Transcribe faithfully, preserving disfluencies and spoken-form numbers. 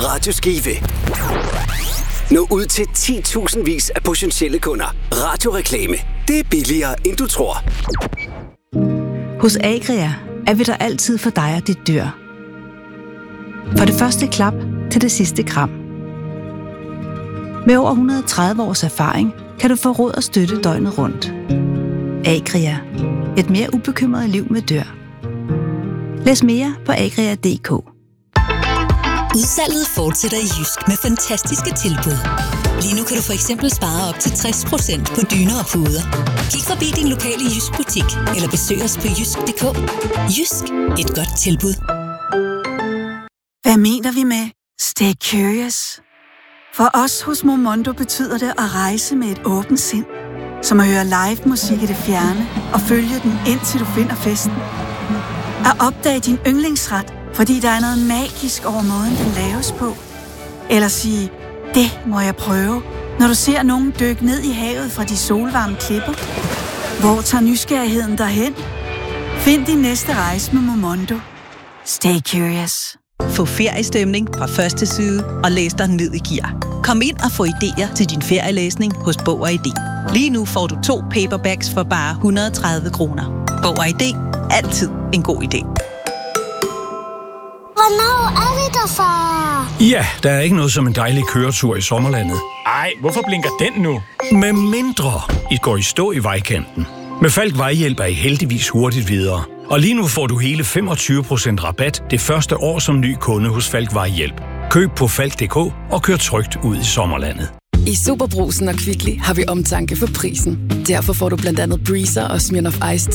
Radio Skive. Nå ud til ti tusind vis af potentielle kunder. Radioreklame. Det er billigere, end du tror. Hos Agria er vi der altid for dig og dit dyr. Fra det første klap til det sidste kram. Med over et hundrede og tredive års erfaring kan du få råd og støtte døgnet rundt. Agria. Et mere ubekymret liv med dyr. Læs mere på agria punktum d k. Udsalget fortsætter i Jysk med fantastiske tilbud. Lige nu kan du for eksempel spare op til tres procent på dyner og puder. Kig forbi din lokale Jysk butik eller besøg os på jysk punktum d k. Jysk. Et godt tilbud. Hvad mener vi med stay curious? For os hos Momondo betyder det at rejse med et åbent sind. Som at høre live musik i det fjerne og følge den indtil du finder festen. At opdage din yndlingsret, fordi der er noget magisk over måden, den laves på. Eller sige, det må jeg prøve, når du ser nogen dykke ned i havet fra de solvarme klipper. Hvor tager nysgerrigheden derhen? Find din næste rejse med Momondo. Stay curious. Få feriestemning fra første side og læs dig ned i gear. Kom ind og få idéer til din ferielæsning hos Bog og I D. Lige nu får du to paperbacks for bare et hundrede og tredive kroner. Bog og I D. Altid en god idé. Hvornår er vi der, far? Ja, der er ikke noget som en dejlig køretur i sommerlandet. Ej, hvorfor blinker den nu? Med mindre I går i stå i vejkanten. Med Falk Vejhjælp er I heldigvis hurtigt videre. Og lige nu får du hele femogtyve procent rabat det første år som ny kunde hos Falk Vejhjælp. Køb på falk punktum d k og kør trygt ud i sommerlandet. I Superbrugsen og Kvickly har vi omtanke for prisen. Derfor får du blandt andet Breezer og Smirnoff Ice